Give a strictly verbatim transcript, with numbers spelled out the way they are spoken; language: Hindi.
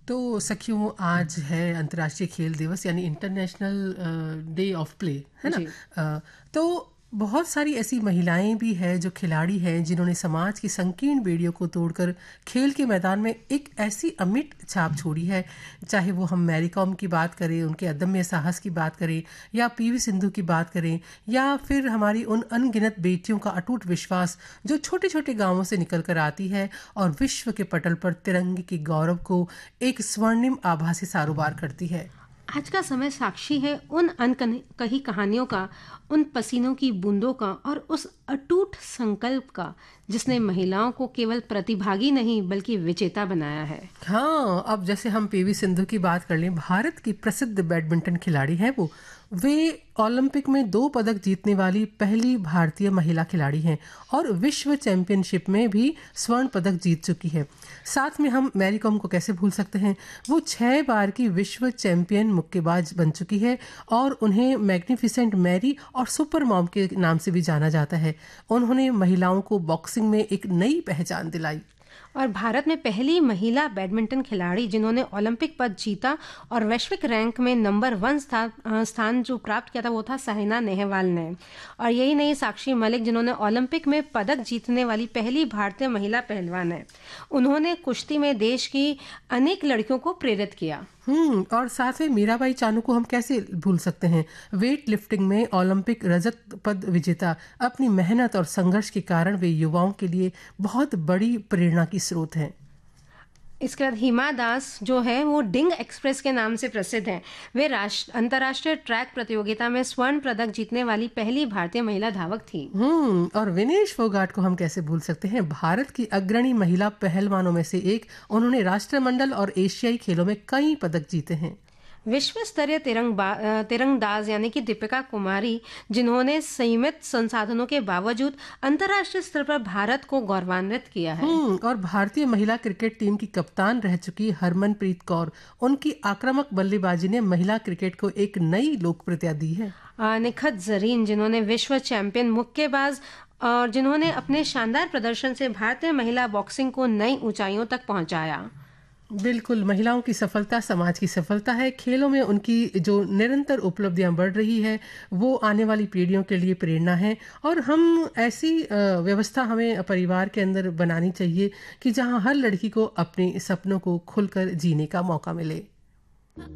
तो सखियों, आज है अंतर्राष्ट्रीय खेल दिवस यानी इंटरनेशनल डे ऑफ प्ले, है ना। जी। अ, तो बहुत सारी ऐसी महिलाएं भी हैं जो खिलाड़ी हैं जिन्होंने समाज की संकीर्ण बेड़ियों को तोड़कर खेल के मैदान में एक ऐसी अमिट छाप छोड़ी है। चाहे वो हम मैरी कॉम की बात करें, उनके अदम्य साहस की बात करें, या पीवी सिंधु की बात करें, या फिर हमारी उन अनगिनत बेटियों का अटूट विश्वास जो छोटे छोटे गांवों से निकल कर आती है और विश्व के पटल पर तिरंगे के गौरव को एक स्वर्णिम आभा से सारोबार करती है। आज का समय साक्षी है उन अनकही कहानियों का, उन पसीनों की बूंदों का और उस अटूट संकल्प का जिसने महिलाओं को केवल प्रतिभागी नहीं बल्कि विजेता बनाया है। हाँ, अब जैसे हम पीवी सिंधु की बात कर लें, भारत की प्रसिद्ध बैडमिंटन खिलाड़ी है वो। वे ओलंपिक में दो पदक जीतने वाली पहली भारतीय महिला खिलाड़ी हैं और विश्व चैंपियनशिप में भी स्वर्ण पदक जीत चुकी है। साथ में हम मैरी कॉम को कैसे भूल सकते हैं। वो छह बार की विश्व चैंपियन मुक्केबाज बन चुकी है और उन्हें मैग्निफिसेंट मैरी और सुपर मॉम के नाम से भी जाना जाता है। उन्होंने महिलाओं को बॉक्सिंग में एक नई पहचान दिलाई। और भारत में पहली महिला बैडमिंटन खिलाड़ी जिन्होंने ओलंपिक पद जीता और वैश्विक रैंक में नंबर वन स्थान स्थान जो प्राप्त किया था वो था साइना नेहवाल ने। और यही नहीं, साक्षी मलिक जिन्होंने ओलंपिक में पदक जीतने वाली पहली भारतीय महिला पहलवान है। उन्होंने कुश्ती में देश की अनेक लड़कियों को प्रेरित किया। हम्म और साथ में मीराबाई चानू को हम कैसे भूल सकते हैं। वेट लिफ्टिंग में ओलंपिक रजत पद विजेता। अपनी मेहनत और संघर्ष के कारण वे युवाओं के लिए बहुत बड़ी प्रेरणा की स्रोत हैं। इसके बाद हिमा दास जो है वो डिंग एक्सप्रेस के नाम से प्रसिद्ध हैं। वे राष्ट्र अंतर्राष्ट्रीय ट्रैक प्रतियोगिता में स्वर्ण पदक जीतने वाली पहली भारतीय महिला धावक थी। हम्म और विनेश फोगाट को हम कैसे भूल सकते हैं। भारत की अग्रणी महिला पहलवानों में से एक। उन्होंने राष्ट्रमंडल और एशियाई खेलों में कई पदक जीते हैं। विश्व स्तरीय तिरंग तिरंगबाज यानी कि दीपिका कुमारी जिन्होंने सीमित संसाधनों के बावजूद अंतर्राष्ट्रीय स्तर पर भारत को गौरवान्वित किया है। और भारतीय महिला क्रिकेट टीम की कप्तान रह चुकी हरमनप्रीत कौर, उनकी आक्रामक बल्लेबाजी ने महिला क्रिकेट को एक नई लोकप्रियता दी है। निखत जरीन जिन्होंने विश्व चैंपियन मुक्केबाज और जिन्होंने अपने शानदार प्रदर्शन से भारतीय महिला बॉक्सिंग को नई ऊंचाइयों तक पहुंचाया। बिल्कुल, महिलाओं की सफलता समाज की सफलता है। खेलों में उनकी जो निरंतर उपलब्धियां बढ़ रही है वो आने वाली पीढ़ियों के लिए प्रेरणा है। और हम ऐसी व्यवस्था हमें परिवार के अंदर बनानी चाहिए कि जहां हर लड़की को अपने सपनों को खुलकर जीने का मौका मिले।